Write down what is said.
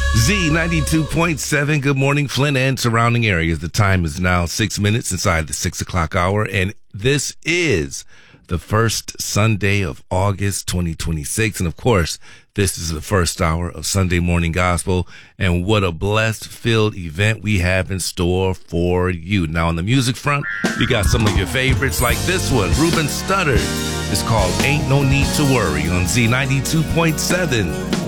Z92.7. Good morning, Flint and surrounding areas. The time is now 6 minutes inside the 6 o'clock hour, and this is the first Sunday of August 2026. And of course, this is the first hour of Sunday Morning Gospel, and what a blessed filled event we have in store for you. Now on the music front, we got some of your favorites like this one, Ruben Studdard. It's called Ain't No Need to Worry on Z92.7.